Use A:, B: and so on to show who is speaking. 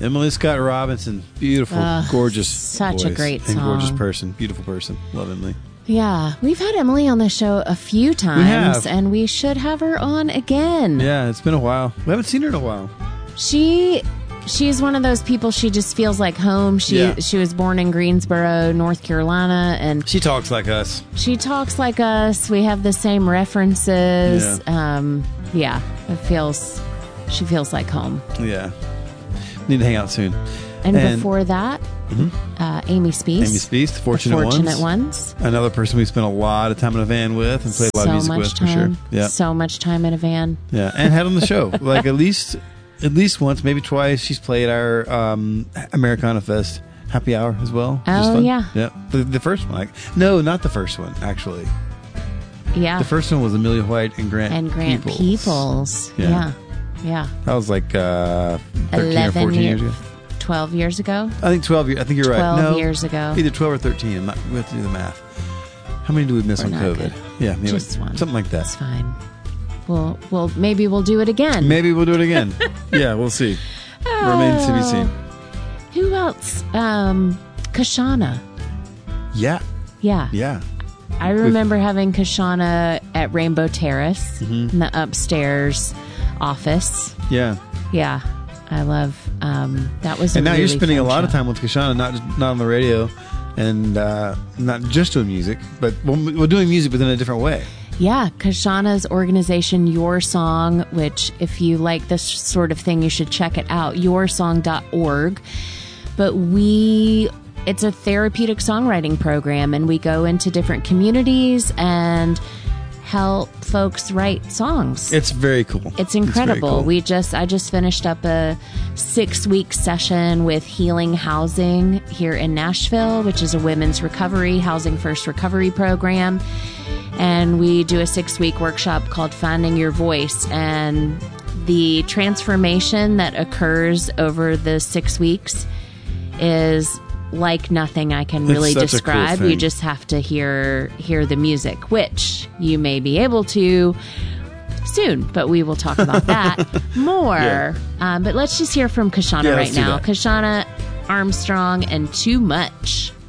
A: Emily Scott Robinson. Beautiful, gorgeous
B: such
A: voice
B: a great song.
A: and gorgeous person. Beautiful person. Love Emily.
B: Yeah, we've had Emily on the show a few times, and we should have her on again.
A: Yeah, it's been a while. We haven't seen her in a while.
B: She's one of those people. She just feels like home. She was born in Greensboro, North Carolina, and
A: she talks like us.
B: She talks like us. We have the same references. She feels like home.
A: Yeah, need to hang out soon.
B: And before that, Amy Speece.
A: Amy Speece, The Fortunate Ones. Another person we spent a lot of time in a van with and played a lot of music with, for sure. Yeah.
B: So much time in a van.
A: Yeah, and had on the show. Like at least once, maybe twice, she's played our Americana Fest happy hour as well.
B: Oh, yeah.
A: Yeah. The first one. No, not the first one, actually.
B: Yeah.
A: The first one was Amelia White and Grant
B: Peoples. Yeah.
A: That was like 13 or 14 years ago.
B: 12 years ago?
A: I think 12 years. I think you're right.
B: 12 years ago.
A: Either 12 or 13. We have to do the math. How many do we miss on COVID?
B: Good.
A: Yeah, maybe
B: just one.
A: Something like that.
B: That's fine. Maybe we'll do it again.
A: Maybe we'll do it again. Yeah, we'll see. Remains to be seen.
B: Who else? Kashana.
A: Yeah.
B: I remember having Kashana at Rainbow Terrace in the upstairs office.
A: Yeah.
B: I love that was.
A: And now
B: really
A: you're spending a lot
B: show.
A: of time with Kashana, not on the radio, and not just doing music, but we're doing music, but in a different way.
B: Yeah, Kashana's organization, Your Song, which if you like this sort of thing, you should check it out, yoursong.org. But it's a therapeutic songwriting program, and we go into different communities and help folks write songs.
A: It's very cool.
B: It's incredible.
A: It's very cool.
B: I just finished up a 6-week session with Healing Housing here in Nashville, which is a women's housing first recovery program. And we do a 6-week workshop called Finding Your Voice. And the transformation that occurs over the 6 weeks is like nothing I can really describe.
A: Cool,
B: you just have to hear the music, which you may be able to soon, but we will talk about that more. Yeah. But let's just hear from Kashana right now. Kashana Armstrong and Too Much.